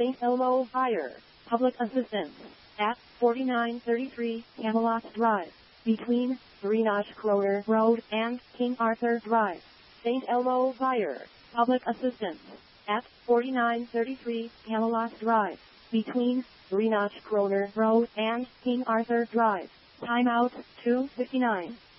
St. Elmo Fire, Public Assistance, at 4933 Camelot Drive, between Greenock Croner Road and King Arthur Drive. St. Elmo Fire, Public Assistance, at 4933 Camelot Drive, between Greenock Croner Road and King Arthur Drive. Timeout 2:59.